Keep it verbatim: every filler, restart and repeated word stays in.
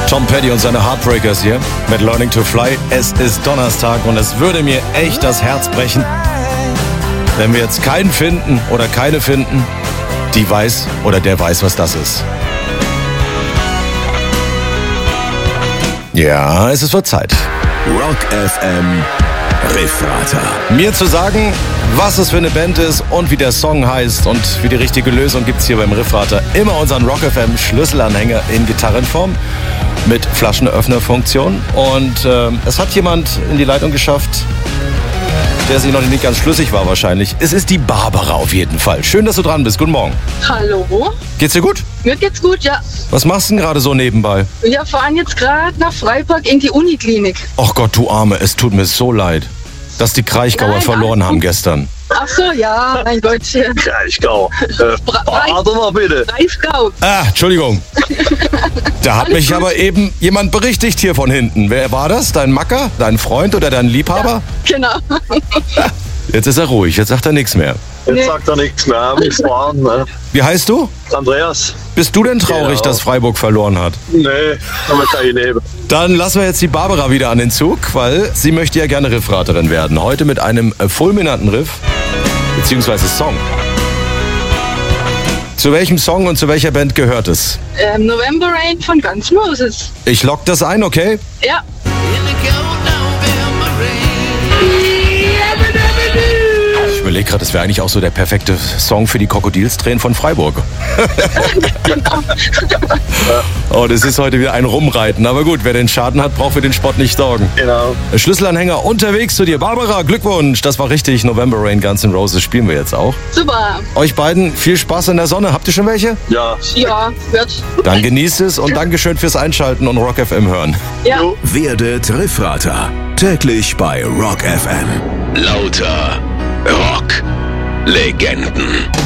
Tom Petty und seine Heartbreakers hier mit Learning to Fly. Es ist Donnerstag und es würde mir echt das Herz brechen, wenn wir jetzt keinen finden oder keine finden, die weiß oder der weiß, was das ist. Ja, es ist wohl Zeit. Rock F M Riffrater. Mir zu sagen, was es für eine Band ist und wie der Song heißt und wie die richtige Lösung gibt's hier beim Riffrater. Immer unseren Rock F M Schlüsselanhänger in Gitarrenform mit Flaschenöffnerfunktion. Und äh, es hat jemand in die Leitung geschafft, der sich noch nicht ganz schlüssig war wahrscheinlich. Es ist die Barbara auf jeden Fall. Schön, dass du dran bist. Guten Morgen. Hallo. Geht's dir gut? Mir geht's gut, ja. Was machst du denn gerade so nebenbei? Wir fahren jetzt gerade nach Freiburg in die Uniklinik. Ach Gott, du Arme, es tut mir so leid, dass die Kraichgauer Nein, verloren nein. haben gestern. Ach so, ja, mein Gottchen. Kraichgau. Äh, Bra- warte mal bitte. Breisgau. Ah, Entschuldigung. Da hat Alles mich gut. aber eben jemand berichtigt hier von hinten. Wer war das? Dein Macker? Dein Freund oder dein Liebhaber? Genau. Jetzt ist er ruhig, jetzt sagt er nichts mehr. Jetzt Nee. sagt er nichts mehr. Wir fahren. Ne? Wie heißt du? Andreas? Bist du denn traurig, Genau. dass Freiburg verloren hat? Nee, haben wir keine Neben. Dann lassen wir jetzt die Barbara wieder an den Zug, weil sie möchte ja gerne Riffraterin werden. Heute mit einem äh, fulminanten Riff, beziehungsweise Song. Zu welchem Song und zu welcher Band gehört es? Ähm, November Rain von Guns N' Roses. Ich lock das ein, okay? Ja. Ich überlege gerade, das wäre eigentlich auch so der perfekte Song für die Krokodilstränen von Freiburg. Oh, das ist heute wieder ein Rumreiten. Aber gut, wer den Schaden hat, braucht für den Spott nicht sorgen. Genau. Schlüsselanhänger unterwegs zu dir. Barbara, Glückwunsch. Das war richtig. November Rain, Guns N' Roses spielen wir jetzt auch. Super. Euch beiden viel Spaß in der Sonne. Habt ihr schon welche? Ja. Ja, wird. Dann genießt es und Dankeschön fürs Einschalten und Rock F M hören. Ja. Werdet Riffrater. Täglich bei Rock F M. Lauter Rock Legenden.